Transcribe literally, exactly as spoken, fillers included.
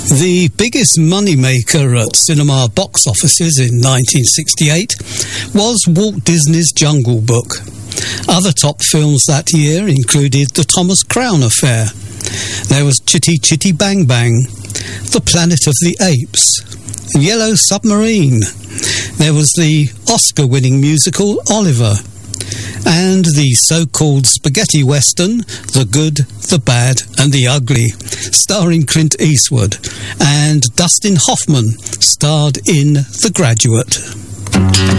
The biggest moneymaker at cinema box offices in nineteen sixty-eight was Walt Disney's Jungle Book. Other top films that year included The Thomas Crown Affair. There was Chitty Chitty Bang Bang, The Planet of the Apes, Yellow Submarine. There was the Oscar-winning musical Oliver, and the so-called spaghetti western, The Good, the Bad and the Ugly, starring Clint Eastwood, and Dustin Hoffman starred in The Graduate.